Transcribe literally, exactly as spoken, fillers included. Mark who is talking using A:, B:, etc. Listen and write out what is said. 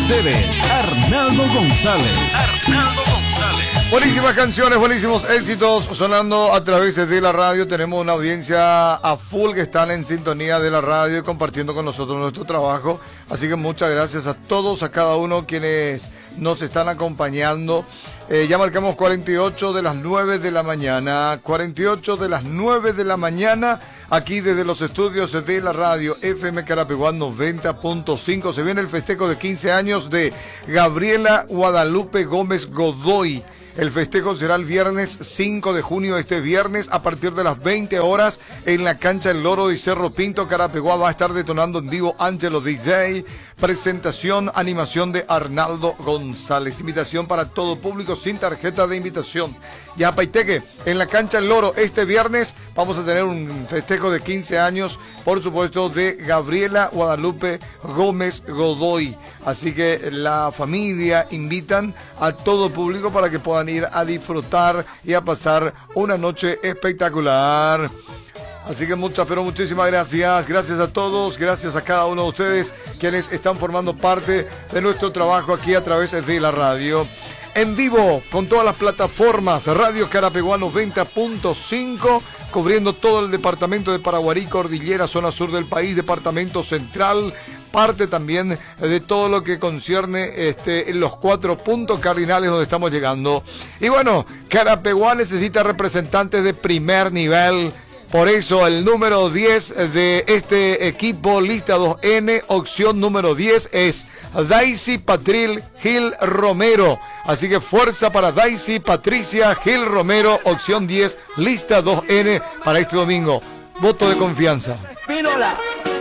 A: ustedes, Arnaldo González. Arnaldo González.
B: Buenísimas canciones, buenísimos éxitos sonando a través de la radio. Tenemos una audiencia a full que están en sintonía de la radio y compartiendo con nosotros nuestro trabajo. Así que muchas gracias a todos, a cada uno quienes nos están acompañando. Eh, ya marcamos cuarenta y ocho de las nueve de la mañana, cuarenta y ocho de las nueve de la mañana, aquí desde los estudios de la radio F M Carapeguá noventa punto cinco. Se viene el festejo de quince años de Gabriela Guadalupe Gómez Godoy. El festejo será el viernes cinco de junio, este viernes, a partir de las veinte horas, en la cancha El Loro de Cerro Pinto, Carapeguá. Va a estar detonando en vivo Angelo D J. Presentación, animación de Arnaldo González. Invitación para todo público sin tarjeta de invitación. Ya Paiteque, en la cancha El Loro, este viernes vamos a tener un festejo de quince años, por supuesto, de Gabriela Guadalupe Gómez Godoy. Así que la familia invitan a todo público para que puedan ir a disfrutar y a pasar una noche espectacular. Así que muchas, pero muchísimas gracias. Gracias a todos, gracias a cada uno de ustedes quienes están formando parte de nuestro trabajo aquí a través de la radio. En vivo, con todas las plataformas, Radio Carapeguá noventa punto cinco, cubriendo todo el departamento de Paraguarí, Cordillera, zona sur del país, departamento central, parte también de todo lo que concierne este, los cuatro puntos cardinales donde estamos llegando. Y bueno, Carapeguá necesita representantes de primer nivel. Por eso el número diez de este equipo, lista dos N, opción número diez es Daisy Patril Gil Romero. Así que fuerza para Daisy Patricia Gil Romero, opción diez, lista dos N para este domingo. Voto de confianza.
C: Espínola.